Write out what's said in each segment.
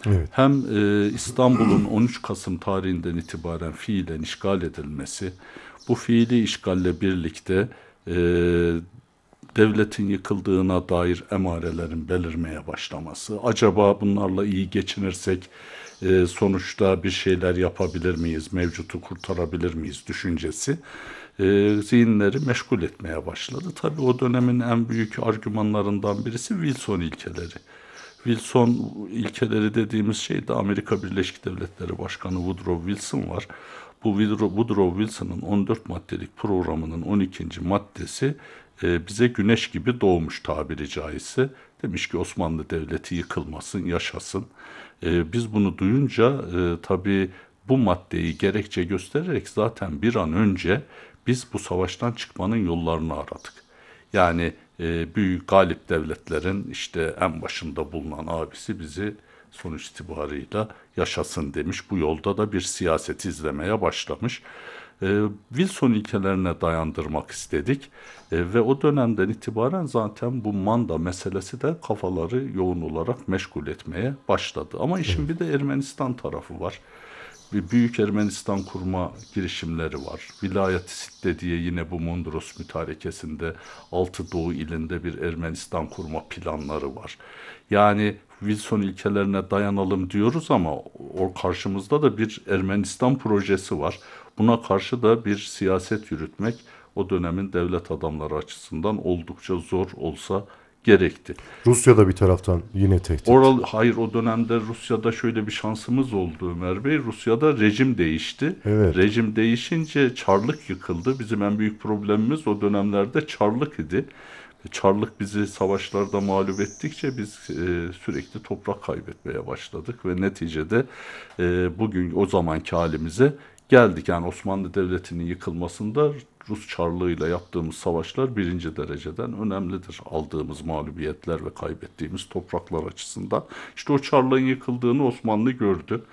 Evet. Hem İstanbul'un 13 Kasım tarihinden itibaren fiilen işgal edilmesi, bu fiili işgalle birlikte e, devletin yıkıldığına dair emarelerin belirmeye başlaması, acaba bunlarla iyi geçinirsek sonuçta bir şeyler yapabilir miyiz, mevcutu kurtarabilir miyiz düşüncesi zihinleri meşgul etmeye başladı. Tabii o dönemin en büyük argümanlarından birisi Wilson ilkeleri. Wilson ilkeleri dediğimiz şey de Amerika Birleşik Devletleri Başkanı Woodrow Wilson var. Bu Woodrow Wilson'ın 14 maddelik programının 12. maddesi bize güneş gibi doğmuş tabiri caizse. Demiş ki Osmanlı Devleti yıkılmasın, yaşasın. Biz bunu duyunca tabii bu maddeyi gerekçe göstererek zaten bir an önce biz bu savaştan çıkmanın yollarını aradık. Yani büyük galip devletlerin işte en başında bulunan abisi bizi sonuç itibarıyla yaşasın demiş. Bu yolda da bir siyaset izlemeye başlamış. Wilson ilkelerine dayandırmak istedik. Ve o dönemden itibaren zaten bu manda meselesi de kafaları yoğun olarak meşgul etmeye başladı. Ama işin Evet. bir de Ermenistan tarafı var. Bir büyük Ermenistan kurma girişimleri var. Vilayet-i Sitte diye yine bu Mondros mütarekesinde Altı Doğu ilinde bir Ermenistan kurma planları var. Yani Wilson ilkelerine dayanalım diyoruz ama o karşımızda da bir Ermenistan projesi var. Buna karşı da bir siyaset yürütmek o dönemin devlet adamları açısından oldukça zor olsa gerekti. Rusya da bir taraftan yine tehdit. Hayır, o dönemde Rusya'da şöyle bir şansımız oldu Ömer Bey. Rusya'da rejim değişti. Evet. Rejim değişince Çarlık yıkıldı. Bizim en büyük problemimiz o dönemlerde Çarlık idi. Çarlık bizi savaşlarda mağlup ettikçe biz sürekli toprak kaybetmeye başladık ve neticede bugün o zamanki halimize geldik. Yani Osmanlı Devleti'nin yıkılmasında Rus Çarlığı'yla yaptığımız savaşlar birinci dereceden önemlidir. Aldığımız mağlubiyetler ve kaybettiğimiz topraklar açısından. İşte o Çarlığın yıkıldığını Osmanlı gördü.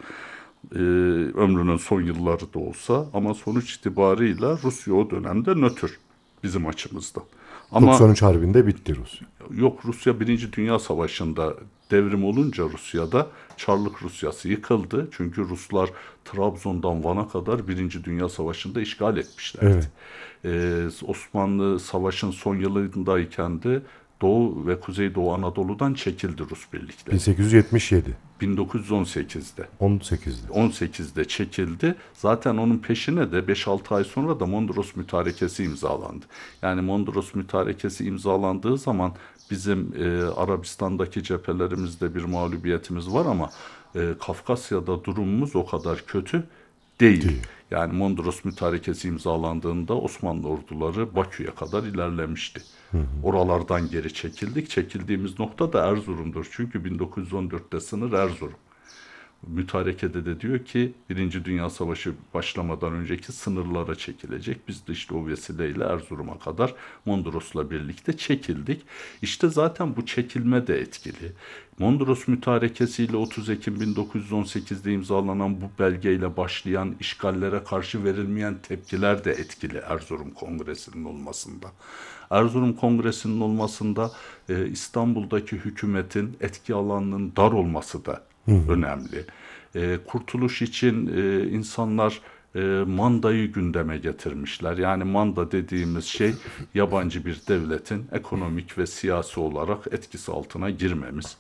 Ömrünün son yılları da olsa ama sonuç itibarıyla Rusya o dönemde nötr bizim açımızdan. Ama 93 Harbi'nde bitti Rusya. yok, Rusya Birinci Dünya Savaşı'nda devrim olunca Rusya'da Çarlık Rusyası yıkıldı. Çünkü Ruslar Trabzon'dan Van'a kadar Birinci Dünya Savaşı'nda işgal etmişlerdi. Evet. Osmanlı savaşın son yılındayken de Doğu ve Kuzeydoğu Anadolu'dan çekildi Rus birlikleri. 1877. 1918'de. 18'de. 18'de çekildi. Zaten onun peşine de 5-6 ay sonra da Mondros Mütarekesi imzalandı. Yani Mondros Mütarekesi imzalandığı zaman bizim Arabistan'daki cephelerimizde bir mağlubiyetimiz var ama Kafkasya'da durumumuz o kadar kötü değil. Değil. Yani Mondros Mütarekesi imzalandığında Osmanlı orduları Bakü'ye kadar ilerlemişti. Oralardan geri çekildik. Çekildiğimiz nokta da Erzurum'dur. Çünkü 1914'te sınır Erzurum. Mütarekede de diyor ki Birinci Dünya Savaşı başlamadan önceki sınırlara çekilecek. Biz de işte o vesileyle Erzurum'a kadar Mondros'la birlikte çekildik. İşte zaten bu çekilme de etkili. Mondros Mütarekesi ile 30 Ekim 1918'de imzalanan bu belgeyle başlayan işgallere karşı verilmeyen tepkiler de etkili Erzurum Kongresi'nin olmasında. Erzurum Kongresi'nin olmasında İstanbul'daki hükümetin etki alanının dar olması da önemli. Kurtuluş için insanlar mandayı gündeme getirmişler. Yani manda dediğimiz şey yabancı bir devletin ekonomik ve siyasi olarak etkisi altına girmemiz.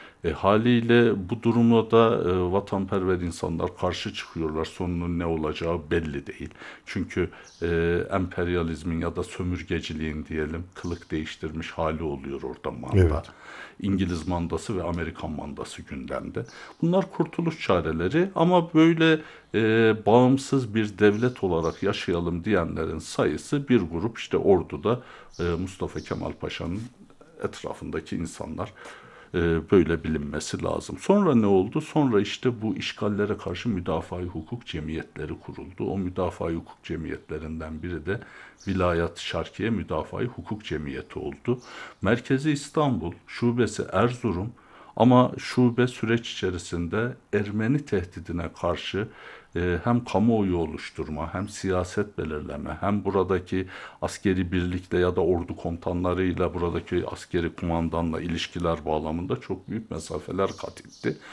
Haliyle bu durumda da vatanperver insanlar karşı çıkıyorlar. Sonunun ne olacağı belli değil. Çünkü emperyalizmin ya da sömürgeciliğin diyelim kılık değiştirmiş hali oluyor orada manda. Evet. İngiliz mandası ve Amerikan mandası gündemde. Bunlar kurtuluş çareleri ama böyle bağımsız bir devlet olarak yaşayalım diyenlerin sayısı bir grup işte orduda Mustafa Kemal Paşa'nın etrafındaki insanlar böyle bilinmesi lazım. Sonra ne oldu? Sonra işte bu işgallere karşı müdafaa-i hukuk cemiyetleri kuruldu. O müdafaa-i hukuk cemiyetlerinden biri de Vilayet Şarkiye Müdafaa-i Hukuk Cemiyeti oldu. Merkezi İstanbul, şubesi Erzurum ama şube süreç içerisinde Ermeni tehdidine karşı hem kamuoyu oluşturma, hem siyaset belirleme, hem buradaki askeri birlikle ya da ordu komutanlarıyla buradaki askeri kumandanla ilişkiler bağlamında çok büyük mesafeler kat etti.